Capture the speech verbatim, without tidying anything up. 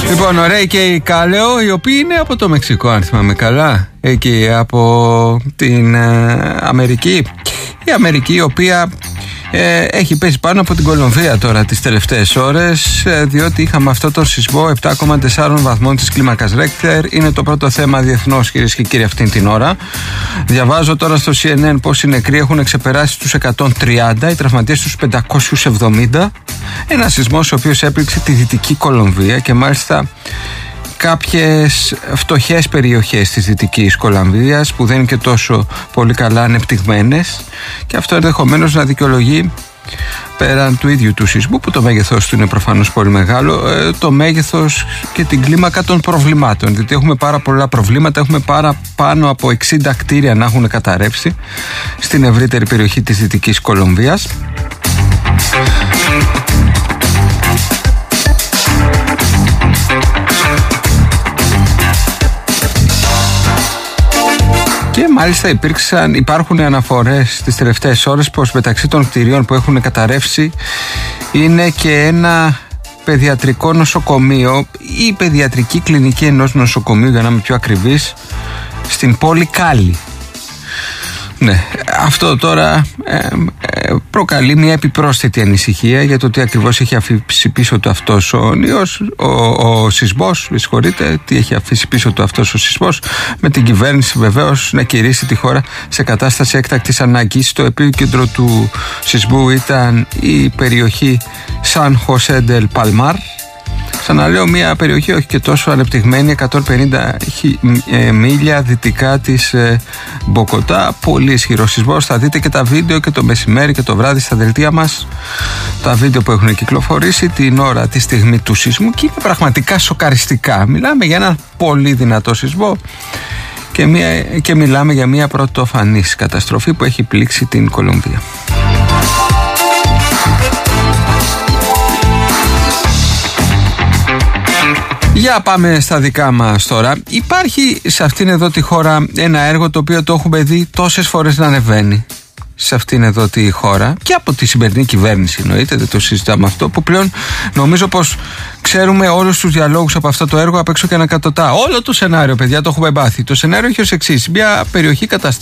Λοιπόν, ωραία και η Κάλεο, οι οποίοι είναι από το Μεξικό, αν θυμάμαι καλά, εκεί από την ε, Αμερική. Η Αμερική, η οποία ε, έχει πέσει πάνω από την Κολομβία τώρα τις τελευταίες ώρες, ε, διότι είχαμε αυτό το σεισμό επτά κόμμα τέσσερα βαθμών της κλίμακας Ρέκτορ. Είναι το πρώτο θέμα διεθνώς, κυρίες και κύριοι, αυτήν την ώρα. Διαβάζω τώρα στο σι εν εν πως οι νεκροί έχουν ξεπεράσει τους εκατόν τριάντα, οι τραυματίες τους πεντακόσιους εβδομήντα. Ένα σεισμός ο οποίος έπληξε τη Δυτική Κολομβία και μάλιστα κάποιες φτωχές περιοχές της Δυτικής Κολομβίας που δεν είναι και τόσο πολύ καλά ανεπτυγμένες, και αυτό ενδεχομένως να δικαιολογεί, πέραν του ίδιου του σεισμού που το μέγεθος του είναι προφανώς πολύ μεγάλο, το μέγεθος και την κλίμακα των προβλημάτων, διότι έχουμε πάρα πολλά προβλήματα. Έχουμε πάρα πάνω από εξήντα κτίρια να έχουν καταρρεύσει στην ευρύτερη περιοχή της Δυτικής Κολομβίας. Και μάλιστα υπήρξαν, υπάρχουν αναφορές τις τελευταίες ώρες πως μεταξύ των κτηρίων που έχουν καταρρεύσει είναι και ένα παιδιατρικό νοσοκομείο ή παιδιατρική κλινική ενός νοσοκομείου, για να είμαι πιο ακριβής, στην πόλη Κάλι. Ναι, αυτό τώρα ε, ε, προκαλεί μια επιπρόσθετη ανησυχία για το τι ακριβώς έχει αφήσει πίσω του αυτός ο ιός, ο, ο σεισμός, με συγχωρείτε, τι έχει αφήσει πίσω του αυτός ο σεισμός, με την κυβέρνηση βεβαίως να κηρύσει τη χώρα σε κατάσταση έκτακτης ανάγκης. Το επίκεντρο του σεισμού ήταν η περιοχή Σαν Χωσέ ντελ Παλμάρ. Ξαναλέω, μια περιοχή όχι και τόσο ανεπτυγμένη, εκατόν πενήντα μίλια δυτικά της ε, Μποκοτά. Πολύ ισχυρό σεισμός. Θα δείτε και τα βίντεο και το μεσημέρι και το βράδυ στα δελτία μας, τα βίντεο που έχουν κυκλοφορήσει την ώρα, τη στιγμή του σεισμού, και είναι πραγματικά σοκαριστικά. Μιλάμε για ένα πολύ δυνατό σεισμό και, μια, και μιλάμε για μια πρωτοφανής καταστροφή που έχει πλήξει την Κολομβία. Για πάμε στα δικά μας τώρα. Υπάρχει σε αυτήν εδώ τη χώρα ένα έργο το οποίο το έχουμε δει τόσες φορές να ανεβαίνει σε αυτήν εδώ τη χώρα και από τη σημερινή κυβέρνηση, εννοείται, δεν το συζητάμε αυτό, που πλέον νομίζω πως ξέρουμε όλους τους διαλόγους από αυτό το έργο απ' έξω και ανακατοτά. Όλο το σενάριο, παιδιά, το έχουμε μάθει. Το σενάριο έχει ως εξής: μια περιοχή καταστρέφεται